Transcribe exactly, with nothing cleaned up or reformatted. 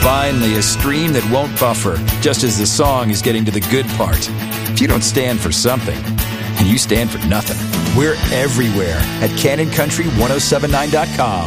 Finally, a stream that won't buffer, just as the song is getting to the good part. If you don't stand for something, you stand for nothing. We're everywhere at Cannon Country ten seventy-nine dot com.